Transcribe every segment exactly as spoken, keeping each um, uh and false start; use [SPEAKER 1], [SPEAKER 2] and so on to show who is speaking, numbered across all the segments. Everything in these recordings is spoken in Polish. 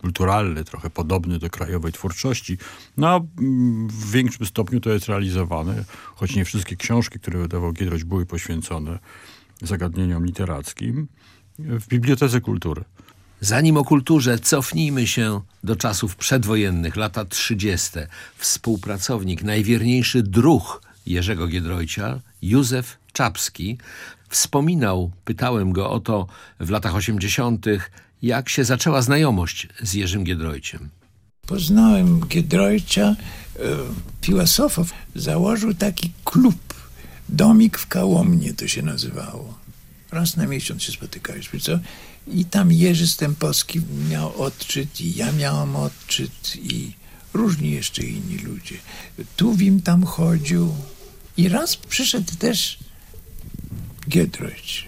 [SPEAKER 1] kulturalny, trochę podobny do krajowej twórczości. No, w większym stopniu to jest realizowane, choć nie wszystkie książki, które wydawał Giedroyć, były poświęcone zagadnieniom literackim, w Bibliotece Kultury.
[SPEAKER 2] Zanim o kulturze, cofnijmy się do czasów przedwojennych, lata trzydzieste. Współpracownik, najwierniejszy druh Jerzego Giedroycia, Józef Czapski, wspominał, pytałem go o to w latach osiemdziesiątych, jak się zaczęła znajomość z Jerzym Giedroyciem.
[SPEAKER 3] Poznałem Giedroycia, e, filozofow. Założył taki klub, Domik w Kałomnie to się nazywało. Raz na miesiąc się spotykaliśmy, co? I tam Jerzy Stępowski miał odczyt, i ja miałam odczyt, i różni jeszcze inni ludzie. Tuwim tam chodził. I raz przyszedł też Giedroyć.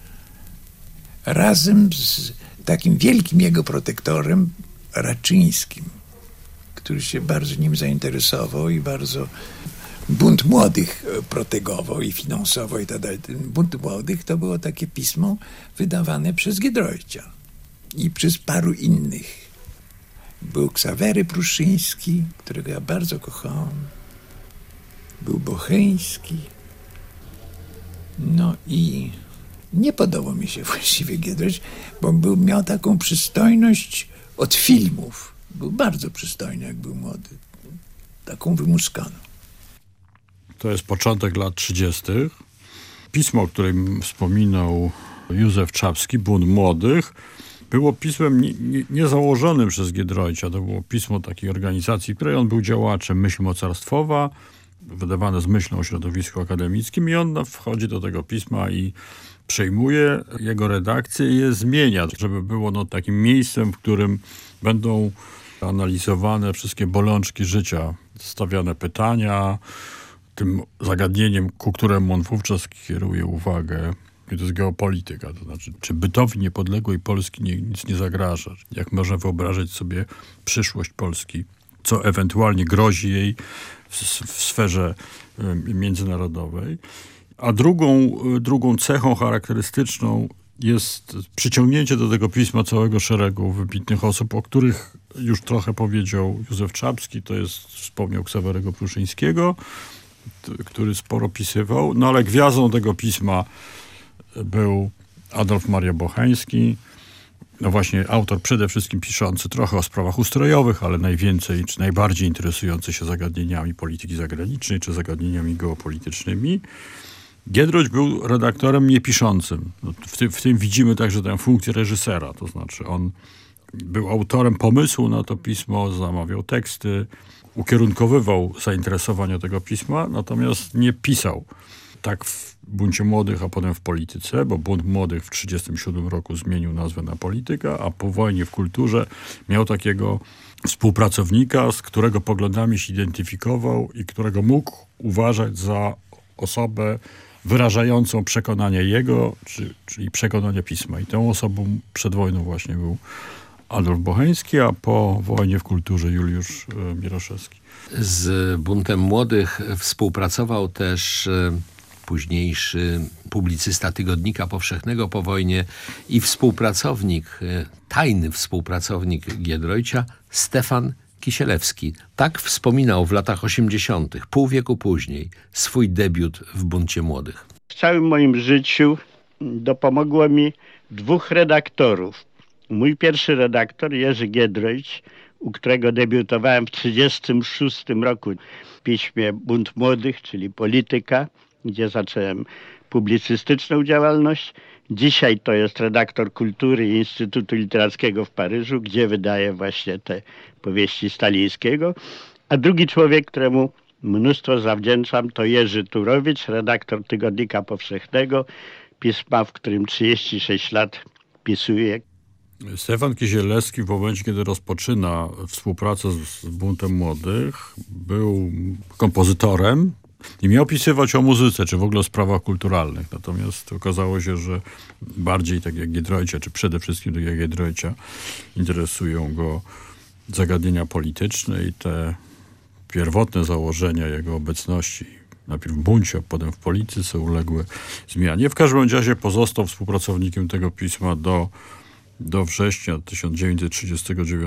[SPEAKER 3] Razem z takim wielkim jego protektorem, Raczyńskim, który się bardzo nim zainteresował i bardzo Bunt Młodych protegował i finansował i tak dalej. Bunt Młodych to było takie pismo wydawane przez Giedroycia i przez paru innych. Był Ksawery Pruszyński, którego ja bardzo kochałem. Był Bocheński. No i nie podobał mi się właściwie Giedroyć, bo był, miał taką przystojność od filmów. Był bardzo przystojny, jak był młody. Taką wymuskaną.
[SPEAKER 1] To jest początek lat trzydziestych. Pismo, o którym wspominał Józef Czapski, Bunt Młodych, było pismem nie, nie, nie założonym przez Giedroycia. To było pismo takiej organizacji, której on był działaczem, Myśl Mocarstwowa, wydawane z myślą o środowisku akademickim, i on wchodzi do tego pisma i przejmuje jego redakcję i je zmienia, żeby było no, takim miejscem, w którym będą analizowane wszystkie bolączki życia, stawiane pytania, tym zagadnieniem, ku któremu on wówczas kieruje uwagę, to jest geopolityka, to znaczy, czy bytowi niepodległej Polski nie, nic nie zagraża, jak można wyobrażać sobie przyszłość Polski, co ewentualnie grozi jej w, w sferze y, międzynarodowej. A drugą, y, drugą cechą charakterystyczną jest przyciągnięcie do tego pisma całego szeregu wybitnych osób, o których już trochę powiedział Józef Czapski, to jest, wspomniał Ksawerego Pruszyńskiego, który sporo pisywał, no ale gwiazdą tego pisma był Adolf Maria Bocheński, no właśnie autor przede wszystkim piszący trochę o sprawach ustrojowych, ale najwięcej, czy najbardziej interesujący się zagadnieniami polityki zagranicznej, czy zagadnieniami geopolitycznymi. Giedroyć był redaktorem niepiszącym. No, w, tym, w tym widzimy także tę funkcję reżysera, to znaczy on był autorem pomysłu na to pismo, zamawiał teksty, ukierunkowywał zainteresowania tego pisma, natomiast nie pisał. Tak w Buncie Młodych, a potem w Polityce, bo Bunt Młodych w tysiąc dziewięćset trzydziestym siódmym roku zmienił nazwę na Polityka, a po wojnie w Kulturze miał takiego współpracownika, z którego poglądami się identyfikował i którego mógł uważać za osobę wyrażającą przekonanie jego, czy, czyli przekonanie pisma. I tą osobą przed wojną właśnie był Adolf Bocheński, a po wojnie w Kulturze Juliusz e, Mieroszewski.
[SPEAKER 2] Z Buntem Młodych współpracował też e, późniejszy publicysta Tygodnika Powszechnego po wojnie i współpracownik, e, tajny współpracownik Giedroycia, Stefan Kisielewski. Tak wspominał w latach osiemdziesiątych, pół wieku później, swój debiut w Buncie Młodych.
[SPEAKER 4] W całym moim życiu dopomogło mi dwóch redaktorów. Mój pierwszy redaktor, Jerzy Giedroyć, u którego debiutowałem w tysiąc dziewięćset trzydziestym szóstym roku w piśmie Bunt Młodych, czyli Polityka, gdzie zacząłem publicystyczną działalność. Dzisiaj to jest redaktor kultury Instytutu Literackiego w Paryżu, gdzie wydaje właśnie te powieści Stalińskiego. A drugi człowiek, któremu mnóstwo zawdzięczam, to Jerzy Turowicz, redaktor Tygodnika Powszechnego, pisma, w którym trzydzieści sześć lat pisuje.
[SPEAKER 1] Stefan Kisielewski w momencie, kiedy rozpoczyna współpracę z Buntem Młodych, był kompozytorem i miał pisywać o muzyce, czy w ogóle o sprawach kulturalnych. Natomiast okazało się, że bardziej tak jak Giedroycia, czy przede wszystkim tak jak Giedroycia, interesują go zagadnienia polityczne i te pierwotne założenia jego obecności, najpierw w buncie, a potem w polityce, uległy zmianie. W każdym razie pozostał współpracownikiem tego pisma do, do września tysiąc dziewięćset trzydziestego dziewiątego